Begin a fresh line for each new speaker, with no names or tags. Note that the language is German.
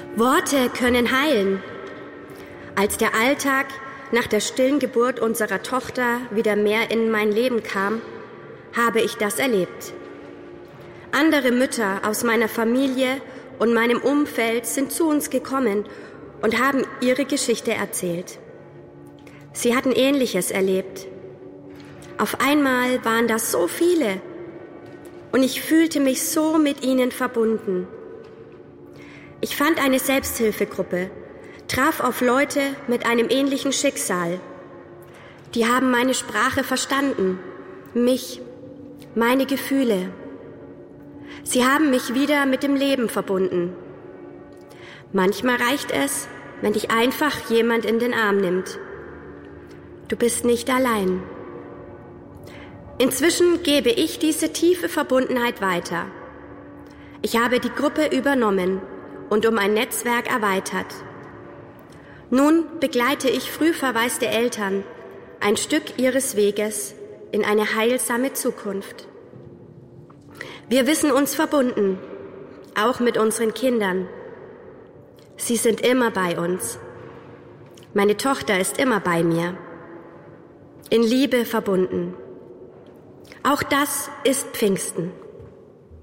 Worte können heilen. Als der Alltag nach der stillen Geburt unserer Tochter wieder mehr in mein Leben kam, habe ich das erlebt. Andere Mütter aus meiner Familie und meinem Umfeld sind zu uns gekommen und haben ihre Geschichte erzählt. Sie hatten Ähnliches erlebt. Auf einmal waren das so viele und ich fühlte mich so mit ihnen verbunden. Ich fand eine Selbsthilfegruppe, traf auf Leute mit einem ähnlichen Schicksal. Die haben meine Sprache verstanden, mich, meine Gefühle. Sie haben mich wieder mit dem Leben verbunden. Manchmal reicht es, wenn dich einfach jemand in den Arm nimmt. Du bist nicht allein. Inzwischen gebe ich diese tiefe Verbundenheit weiter. Ich habe die Gruppe übernommen und um ein Netzwerk erweitert. Nun begleite ich früh verwaiste Eltern ein Stück ihres Weges in eine heilsame Zukunft. Wir wissen uns verbunden, auch mit unseren Kindern. Sie sind immer bei uns. Meine Tochter ist immer bei mir. In Liebe verbunden. Auch das ist Pfingsten.